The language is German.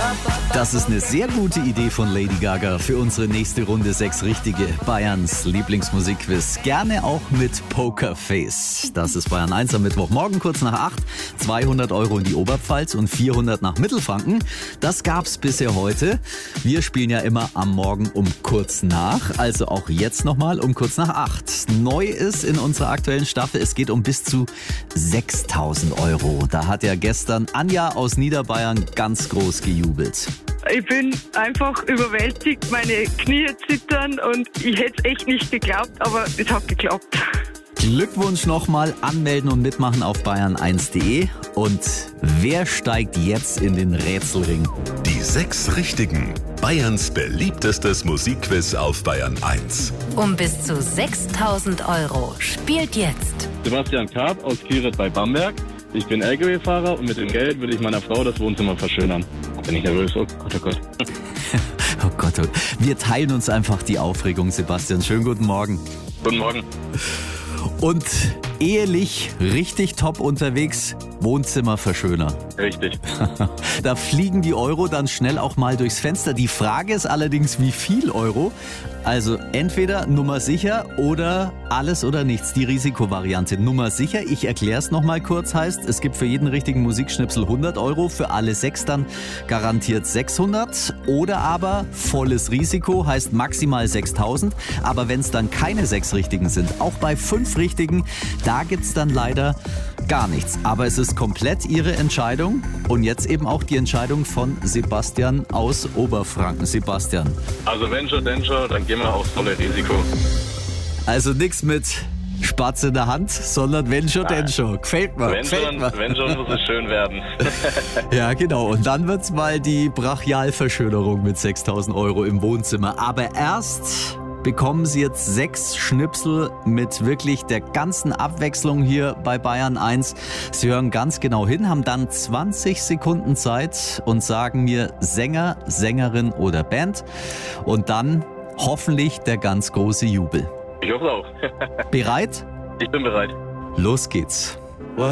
Das ist eine sehr gute Idee von Lady Gaga für unsere nächste Runde 6 Richtige. Bayerns Lieblingsmusikquiz. Gerne auch mit Pokerface. Das ist Bayern 1 am Mittwochmorgen, kurz nach 8. 200 Euro in die Oberpfalz und 400 nach Mittelfranken. Das gab's bisher heute. Wir spielen ja immer am Morgen um kurz nach. Also auch jetzt nochmal um kurz nach 8. Neu ist in unserer aktuellen Staffel, es geht um bis zu 6.000 Euro. Da hat ja gestern Anja aus Niederbayern ganz groß gejubelt. Ich bin einfach überwältigt, meine Knie zittern und ich hätte es echt nicht geglaubt, aber es hat geklappt. Glückwunsch nochmal, anmelden und mitmachen auf bayern1.de. Und wer steigt jetzt in den Rätselring? Die 6 Richtigen. Bayerns beliebtestes Musikquiz auf Bayern 1. Um bis zu 6.000 Euro. Spielt jetzt. Sebastian Karp aus Kieret bei Bamberg. Ich bin LKW-Fahrer und mit dem Geld würde ich meiner Frau das Wohnzimmer verschönern. Bin ich nervös? Oh Gott, oh Gott. Oh Gott, oh. Wir teilen uns einfach die Aufregung, Sebastian. Schönen guten Morgen. Guten Morgen. Und ehelich richtig top unterwegs, Wohnzimmerverschöner. Richtig. Da fliegen die Euro dann schnell auch mal durchs Fenster. Die Frage ist allerdings, wie viel Euro? Also entweder Nummer sicher oder alles oder nichts, die Risikovariante. Nummer sicher, ich erkläre es nochmal kurz, heißt, es gibt für jeden richtigen Musikschnipsel 100 Euro, für alle 6 dann garantiert 600. Oder aber volles Risiko, heißt maximal 6.000. Aber wenn es dann keine 6 Richtigen sind, auch bei 5 Richtigen, da gibt's dann leider gar nichts. Aber es ist komplett Ihre Entscheidung und jetzt eben auch die Entscheidung von Sebastian aus Oberfranken. Sebastian. Also wenn schon, denn schon, dann gehen wir aufs volle Risiko. Also nichts mit Spatz in der Hand, sondern wenn schon, denn schon. Gefällt mir. Wenn schon, muss es schön werden. Ja, genau. Und dann wird's mal die Brachialverschönerung mit 6.000 Euro im Wohnzimmer. Aber erst bekommen Sie jetzt 6 Schnipsel mit wirklich der ganzen Abwechslung hier bei Bayern 1. Sie hören ganz genau hin, haben dann 20 Sekunden Zeit und sagen mir Sänger, Sängerin oder Band. Und dann hoffentlich der ganz große Jubel. Ich hoffe auch. Bereit? Ich bin bereit. Los geht's.